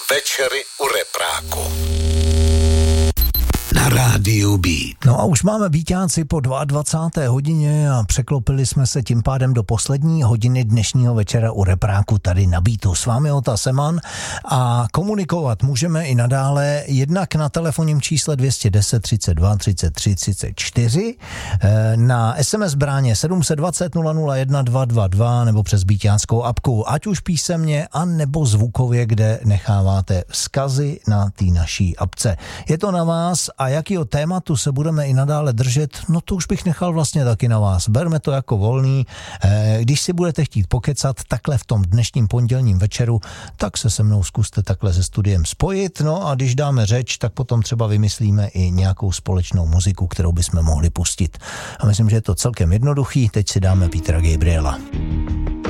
Večery u repráku. Na rádiu Beat. No a už máme Beatáci po 22. hodině a překlopili jsme se tím pádem do poslední hodiny dnešního večera u repráku tady na Beatu. S vámi Ota Seman a komunikovat můžeme i nadále jednak na telefonním čísle 210 32 33 34, na SMS bráně 720 001 222 nebo přes beatáckou apku, ať už písemně a nebo zvukově, kde necháváte vzkazy na té naší apce. Je to na vás a jakýho tématu se budeme i nadále držet, no to už bych nechal vlastně taky na vás. Berme to jako volný. Když si budete chtít pokecat takhle v tom dnešním pondělním večeru, tak se mnou zkuste takhle se studiem spojit. No a když dáme řeč, tak potom třeba vymyslíme i nějakou společnou muziku, kterou bychom mohli pustit. A myslím, že je to celkem jednoduchý. Teď si dáme Petra Gabriela.